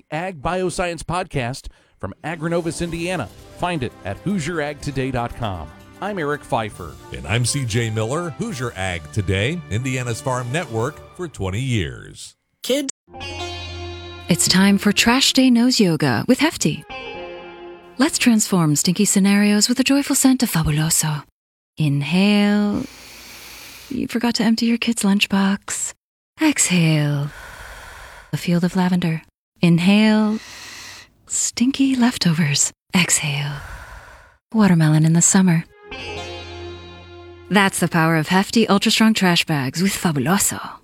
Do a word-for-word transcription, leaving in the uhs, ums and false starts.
Ag Bioscience Podcast from Agronovus, Indiana. Find it at Hoosier Ag Today dot com. I'm Eric Pfeiffer. And I'm C J Miller, Hoosier Ag Today, Indiana's farm network for twenty years. Kids. It's time for Trash Day Nose Yoga with Hefty. Let's transform stinky scenarios with a joyful scent of Fabuloso. Inhale. You forgot to empty your kid's lunchbox. Exhale. A field of lavender. Inhale. Stinky leftovers. Exhale. Watermelon in the summer. That's the power of Hefty Ultra Strong Trash Bags with Fabuloso.